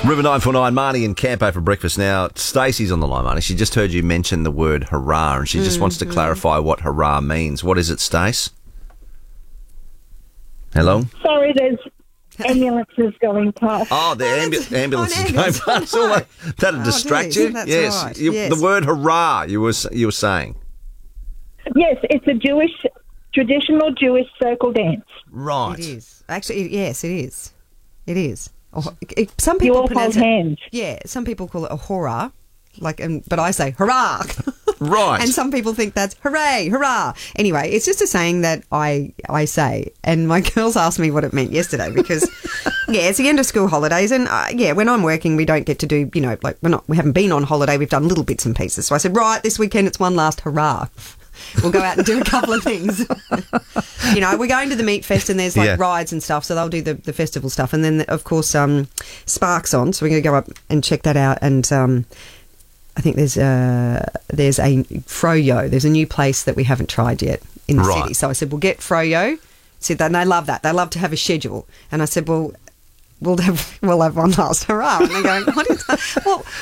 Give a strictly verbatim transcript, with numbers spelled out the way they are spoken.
River nine four nine, Marnie and Campo for breakfast. Now, Stacey's on the line, Marnie. She just heard you mention the word hurrah, and she just mm, wants to mm. clarify what hurrah means. What is it, Stace? Hello? Sorry, there's ambulances going past. Oh, the oh, ambu- ambulances oh, going past. All that, that'll oh, distract geez, you? that's yes. Right. You, yes. The word hurrah, you were, you were saying. Yes, it's a Jewish, traditional Jewish circle dance. Right. It is. Actually, it, yes, it is. It is. Oh, it, some people you all pronounce hold it. hands. Yeah, some people call it a hurrah, like, um, but I say hurrah. Right. And some people think that's hooray, hurrah. Anyway, it's just a saying that I I say, and my girls asked me what it meant yesterday because, yeah, it's the end of school holidays, and uh, yeah, when I'm working, we don't get to do, you know, like we're not, we haven't been on holiday. We've done little bits and pieces. So I said, right, this weekend it's one last hurrah. We'll go out and do a couple of things. You know, we're going to the Meat Fest and there's like Yeah. rides and stuff, so they'll do the, the festival stuff. And then, of course, um, Spark's on, so we're going to go up and check that out. And um, I think there's uh, there's a Froyo. There's a new place that we haven't tried yet in the Right. city. So I said, we'll get Froyo. Said that, and they love that. They love to have a schedule. And I said, well, we'll have we'll have one last hurrah. And they're going, what is that? Well,